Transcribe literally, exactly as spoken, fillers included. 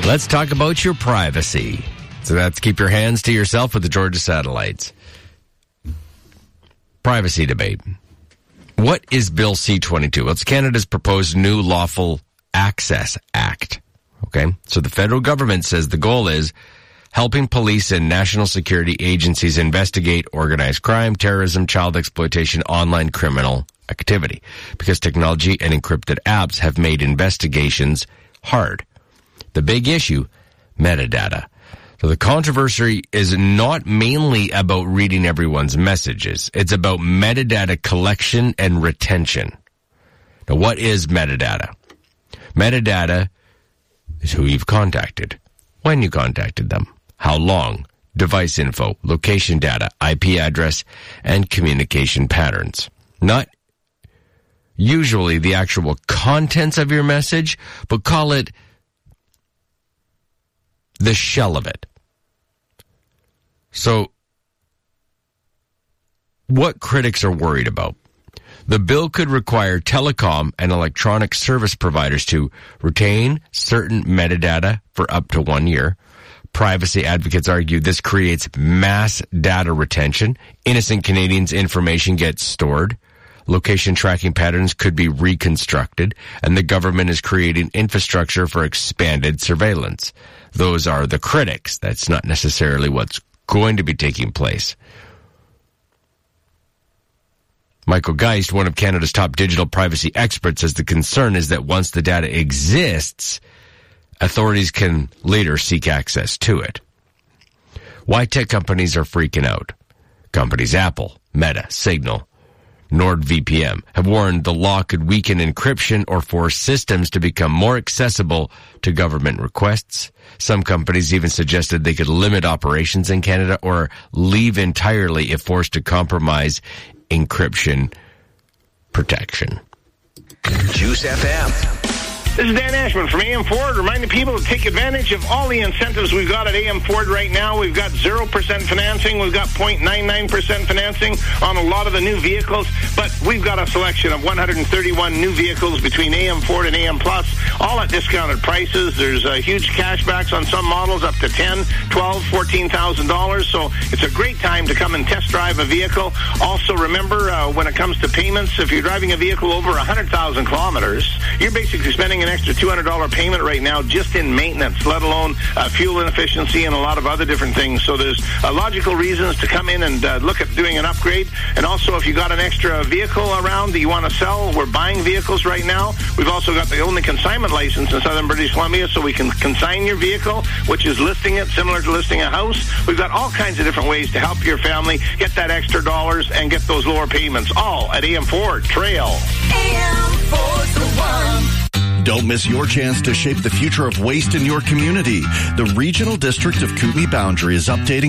Let's talk about your privacy. So that's keep your hands to yourself with the Georgia Satellites. Privacy debate. What is Bill C twenty-two? Well, it's Canada's proposed new Lawful Access Act. Okay, so the federal government says the goal is helping police and national security agencies investigate organized crime, terrorism, child exploitation, online criminal activity, because technology and encrypted apps have made investigations hard. The big issue, metadata. So the controversy is not mainly about reading everyone's messages. It's about metadata collection and retention. Now, what is metadata? Metadata is who you've contacted, when you contacted them, how long, device info, location data, I P address, and communication patterns. Not usually the actual contents of your message, but call it the shell of it. So, what critics are worried about? The bill could require telecom and electronic service providers to retain certain metadata for up to one year. Privacy advocates argue this creates mass data retention. Innocent Canadians' information gets stored. Location tracking patterns could be reconstructed, and the government is creating infrastructure for expanded surveillance. Those are the critics. That's not necessarily what's going to be taking place. Michael Geist, one of Canada's top digital privacy experts, says the concern is that once the data exists, authorities can later seek access to it. Why tech companies are freaking out? Companies Apple, Meta, Signal, NordVPN have warned the law could weaken encryption or force systems to become more accessible to government requests. Some companies even suggested they could limit operations in Canada or leave entirely if forced to compromise encryption protection. Juice F M. This is Dan Ashman from A M Ford, reminding people to take advantage of all the incentives we've got at A M Ford right now. We've got zero percent financing. We've got zero point nine nine percent financing on a lot of the new vehicles. But we've got a selection of one hundred thirty-one new vehicles between A M Ford and A M Plus, all at discounted prices. There's uh, huge cashbacks on some models, up to ten thousand dollars, twelve thousand dollars, fourteen thousand dollars. So it's a great time to come and test drive a vehicle. Also, remember, uh, when it comes to payments, if you're driving a vehicle over one hundred thousand kilometers, you're basically spending an extra two hundred dollars payment right now just in maintenance, let alone uh, fuel inefficiency and a lot of other different things. So there's uh, logical reasons to come in and uh, look at doing an upgrade. And also, if you got an extra vehicle around that you want to sell, we're buying vehicles right now. We've also got the only consignment license in Southern British Columbia, so we can consign your vehicle, which is listing it similar to listing a house. We've got all kinds of different ways to help your family get that extra dollars and get those lower payments, all at A M Ford Trail. A M Ford's the one. Don't miss your chance to shape the future of waste in your community. The Regional District of Kootenay Boundary is updating